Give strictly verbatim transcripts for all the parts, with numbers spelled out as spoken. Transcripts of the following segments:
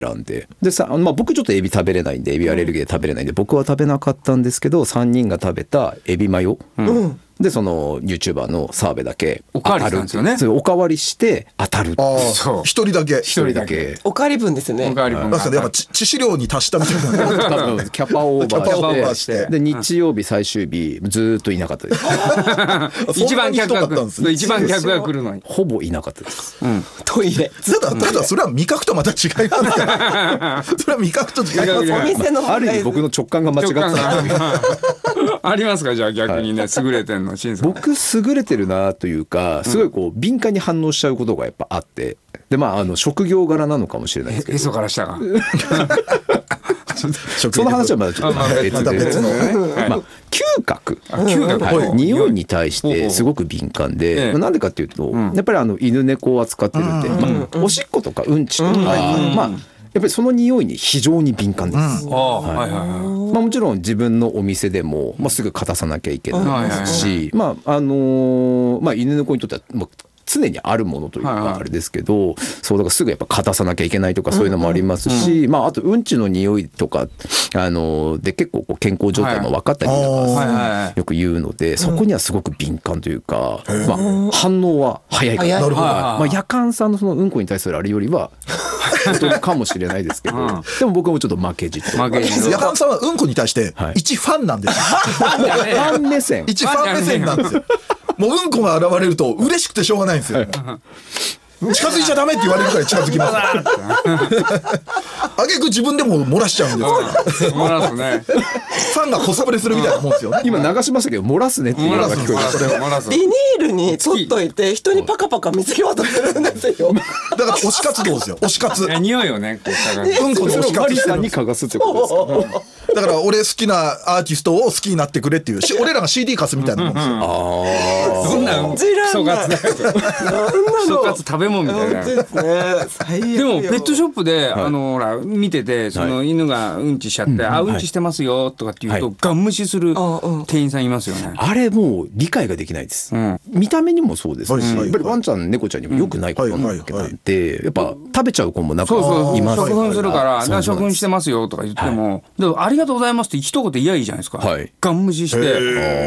選んで、でさ、まあ、僕ちょっとエビ食べれないんで、エビアレルギーで食べれないんで、僕は食べなかったんですけど、さんにんが食べたエビマヨ、うん、でその YouTuber の澤部だけおかわりしたんですよね。 それおかわりして当たる。 ああ、一人だけ一人だけおかわり分ですね。 おかわり分、 だからやっぱ致死量に達したみたいなキャパオーバーして、で日曜日最終日ずっといなかったです一番客が来る、一番客が来るのにほぼいなかったです、 うん、トイレただただそれは味覚とまた違いがあるからそれは味覚と違いがある。 お店のある意味僕の直感が間違ってたありますか、じゃあ逆にね、優れてんの新さん。 僕優れてるなというか、すごいこう敏感に反応しちゃうことがやっぱあって、でまああの職業柄なのかもしれないですけど、 へそから下がその話はまだちょっと別で、別の、まあ、嗅覚、嗅覚、はい、匂いに対してすごく敏感で、なんでかっていうと、やっぱりあの犬猫を扱ってるんで、まあ、おしっことかうんちとか、まあやっぱりその匂いに非常に敏感です。まあもちろん自分のお店でも、まあ、すぐ片さなきゃいけないですし、まああのまあ犬猫にとってはもう常にあるものというかあれですけど、そうだからすぐやっぱ片さなきゃいけないとかそういうのもありますし、まああとうんちの匂いとかあので結構こう健康状態も分かったりとかよく言うので、そこにはすごく敏感というか、まあ反応は早いから、なるほど、まあ夜間さんのそのうんこに対するあれよりはかもしれないですけど、でも僕もちょっと負けじと。 夜間さんはうんこに対して一ファンなんですよ。 ファン目線、 一ファン目線なんですよ。もううんこが現れると嬉しくてしょうがないんですよ。近づいちゃダメって言われるから近づきます。あげく自分でも漏らしちゃうんですよ。 漏らすね。 ファンがコスプレするみたいなもんですよね。 今流しましたけど漏らすねっていうのが聞こえる。ビニールに取っといて人にパカパカ水際とするんですよ。 だから推し活動ですよ。推し活。 匂いをね、 うんこの推し活さんに嗅がすってことですか。 だから俺好きなアーティストを好きになってくれっていう、俺らが シーディー 貸すみたいなもんですよ。 ああ。 どんなクソカツだよ。クソカツ食べ物みたいな。でもペットショップであのほら見てて、その犬がうんちしちゃってあうんちしてますよとかって言うとガン無視する店員さんいますよね。 あれもう理解ができないです。見た目にもそうですし、やっぱりワンちゃん猫ちゃんにも良くないことなわけなんで、やっぱ食べちゃう子も中にいます。 処分するから処分してますよとか言っても、ありがとうございますって一言言えばいいじゃないですか。ガン無視して、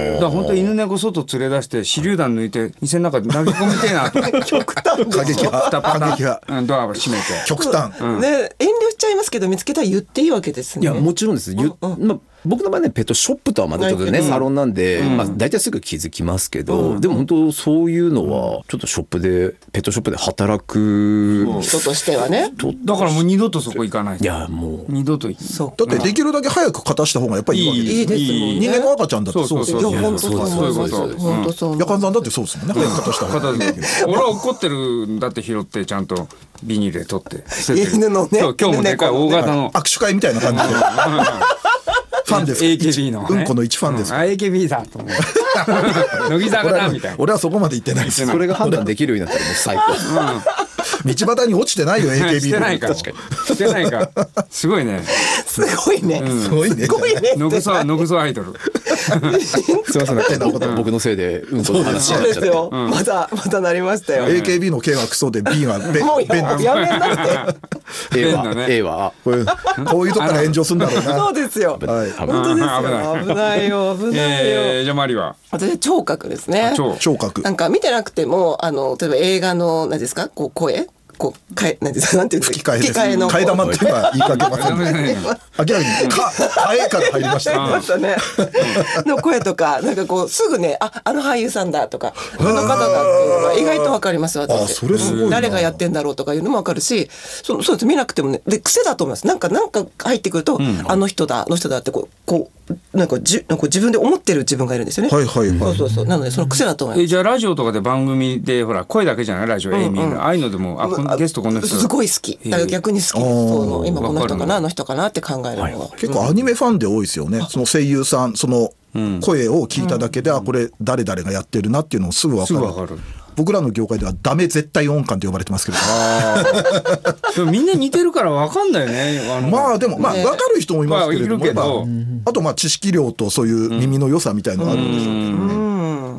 だから本当犬猫外連れ出して手榴弾抜いて店の中で投げ込みてえなと。 極端過激派、過激派、ドアを閉めて極端。 ね、遠慮しちゃいますけど見つけたら言っていいわけですね。 いやもちろんです。ゆま僕の場合ねペットショップとはまたちょっとね、サロンなんで、まあ大体すぐ気づきますけど、でも本当そういうのはちょっとショップでペットショップで働く人としてはね。 だからもう二度とそこ行かない。 いやもう二度と。 だってできるだけ早く勝たした方がやっぱりいいわけですよ。 いいですもんね。 人間の赤ちゃんだってそうですよ。 いや本当そうそうそう。本当そう。 夜間さんだってそうですもんね。早く勝たした方がいい。 俺は怒ってるんだって拾ってちゃんとビニールで取って犬のね。 今日もでかい大型の握手会みたいな感じで。ファンです。 エーケービー のうんこの一ファンです。 エーケービー だと思う。乃木坂だみたいな。 俺はそこまで言ってないです。 それが判断できるようになったらもう最高。 道端に落ちてないよ エーケービー。 してないか。確かに。してないか。すごいね。 すごいね。 すごいね。 すごいね。 ノグソノグソアイドル。 すみません。僕のせいでうんこの話になっちゃって。 そうですよ。またまたなりましたよ。 エーケービー の K はクソで B はベン。 もうやめなって。 A は A はこういうこういうとこから炎上するんだろうな。 そうですよ。 はい。 本当ですよ。危ないよ危ないよ。 じゃあマリは。 私聴覚ですね。 聴覚。 なんか見てなくてもあの例えば映画の何ですかこう声。こうかえなんてなんていう吹き替えです。吹き替えの替え玉っていうのは言いかけませんね。明らかにか替えから入りましたね。 の声とかなんかこうすぐねああの俳優さんだとかあの方だっていうのが意外とわかります私。 あそれすごいな。 誰がやってんだろうとかいうのもわかるし、そうそうです見なくてもねで癖だと思います。なんかなんか入ってくるとあの人だあの人だってこうこうなんかじなんか自分で思ってる自分がいるんですよね。 はいはいはい。 そうそうそうなのでその癖だと思います。 えじゃあラジオとかで番組でほら声だけじゃないラジオエイミーああいうのでもあゲストこの人すごい好き。だから逆に好き。その今この人かなあの人かなって考えるのは結構アニメファンで多いですよね。その声優さんその声を聞いただけであこれ誰々がやってるなっていうのをすぐ分かる。僕らの業界ではダメ絶対音感って呼ばれてますけど。 でもみんな似てるから分かんないよね。 まあでもまあ分かる人もいますけれども、あとまあ知識量とそういう耳の良さみたいなのがあるんでしょうけどね。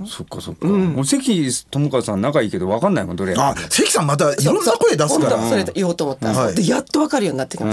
そっかそっか。もう関智和さん仲いいけど分かんないもんどれ。 あ、関さんまたいろんな声出すから。 それ言おうと思った。でやっと分かるようになってきました。